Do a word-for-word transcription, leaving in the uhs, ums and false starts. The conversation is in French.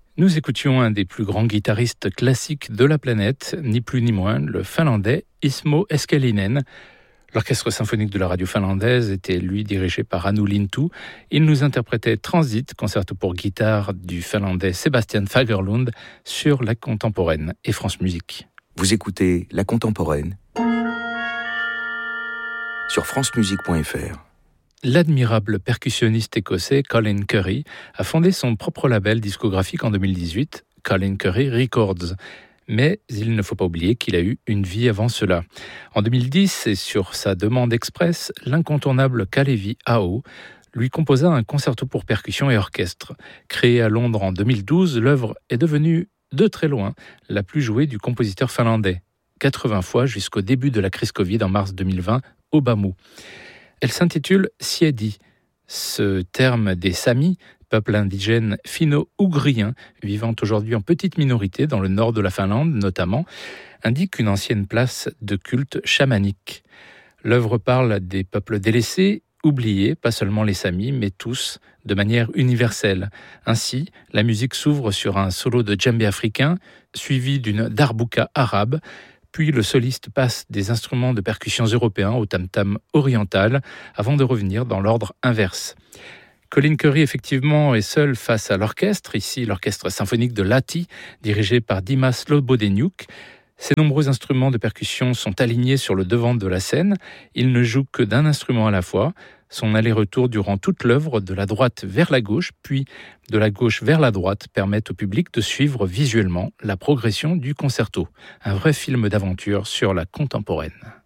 Nous écoutions un des plus grands guitaristes classiques de la planète, ni plus ni moins, le finlandais Ismo Eskelinen. L'orchestre symphonique de la radio finlandaise était lui dirigé par Anu Lintu. Il nous interprétait Transit, concerto pour guitare du finlandais Sebastian Fagerlund sur La Contemporaine et France Musique. Vous écoutez La Contemporaine sur francemusique point f r. L'admirable percussionniste écossais Colin Currie a fondé son propre label discographique en deux mille dix-huit, Colin Currie Records. Mais il ne faut pas oublier qu'il a eu une vie avant cela. En deux mille dix, et sur sa demande express, l'incontournable Kalevi Aho lui composa un concerto pour percussion et orchestre. Créé à Londres en deux mille douze, l'œuvre est devenue, de très loin, la plus jouée du compositeur finlandais. quatre-vingts fois jusqu'au début de la crise Covid en mars deux mille vingt, au Bamou. Elle s'intitule Siedi. Ce terme des Samis, peuple indigène finno-ougrien, vivant aujourd'hui en petite minorité dans le nord de la Finlande notamment, indique une ancienne place de culte chamanique. L'œuvre parle des peuples délaissés, oubliés, pas seulement les Samis, mais tous, de manière universelle. Ainsi, la musique s'ouvre sur un solo de djembé africain, suivi d'une darbouka arabe, puis le soliste passe des instruments de percussion européens au tam-tam oriental, avant de revenir dans l'ordre inverse. Colin Currie, effectivement, est seul face à l'orchestre, ici l'orchestre symphonique de Lahti, dirigé par Dima Slobodeniuk. Ses nombreux instruments de percussion sont alignés sur le devant de la scène. Il ne joue que d'un instrument à la fois. Son aller-retour durant toute l'œuvre, de la droite vers la gauche, puis de la gauche vers la droite, permet au public de suivre visuellement la progression du concerto. Un vrai film d'aventure sur la contemporaine.